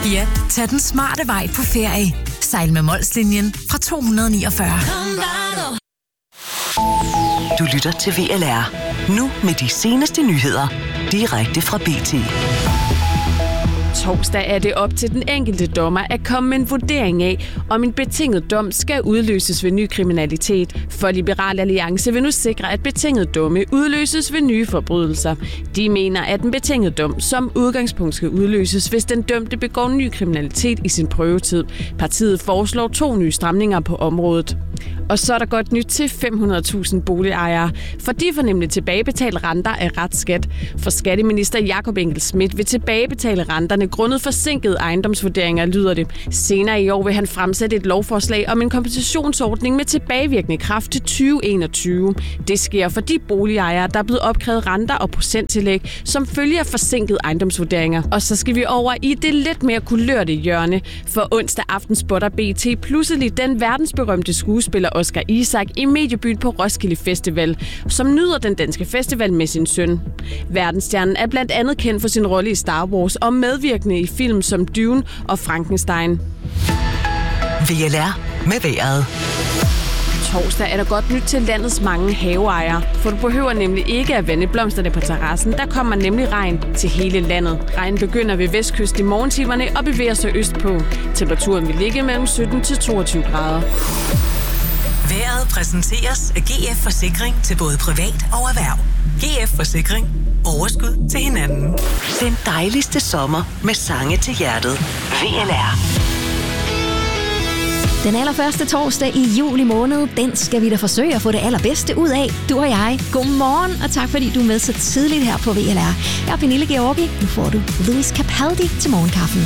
Ja, tag den smarte vej på ferie. Sejl med Molslinjen fra 249. Du lytter til VLR. Nu med de seneste nyheder. Direkte fra BT. Torsdag er det op til den enkelte dommer at komme med en vurdering af, om en betinget dom skal udløses ved ny kriminalitet. For Liberal Alliance vil nu sikre, at betinget domme udløses ved nye forbrydelser. De mener, at en betinget dom som udgangspunkt skal udløses, hvis den dømte begår ny kriminalitet i sin prøvetid. Partiet foreslår 2 nye stramninger på området. Og så er der godt nyt til 500.000 boligejere, for de får nemlig tilbagebetalt renter af retsskat. For skatteminister Jakob Engel-Schmidt vil tilbagebetale renterne grundet forsinkede ejendomsvurderinger, lyder det. Senere i år vil han fremsætte et lovforslag om en kompensationsordning med tilbagevirkende kraft til 2021. Det sker for de boligejere, der er blevet opkrævet renter og procenttillæg, som følger af forsinkede ejendomsvurderinger. Og så skal vi over i det lidt mere kulørte hjørne. For onsdag aften spotter BT pludselig den verdensberømte skuespiller Oscar Isaac i Mediebyen på Roskilde Festival, som nyder den danske festival med sin søn. Verdensstjernen er blandt andet kendt for sin rolle i Star Wars og medvirkende i film som Dune og Frankenstein. VLR med vejret. Torsdag er der godt nyt til landets mange haveejere, for du behøver nemlig ikke at vande blomsterne på terrassen. Der kommer nemlig regn til hele landet. Regnen begynder ved vestkyst i morgentimerne og bevæger sig østpå. Temperaturen vil ligge mellem 17 til 22 grader. Vejret præsenteres af GF Forsikring til både privat og erhverv. GF Forsikring. Overskud til hinanden. Den dejligste sommer med sange til hjertet. VLR. Den allerførste torsdag i juli måned, den skal vi da forsøge at få det allerbedste ud af, du og jeg. Godmorgen, og tak fordi du er med så tidligt her på VLR. Jeg er Pernille Georgi. Nu får du Louis Capaldi til morgenkaffen.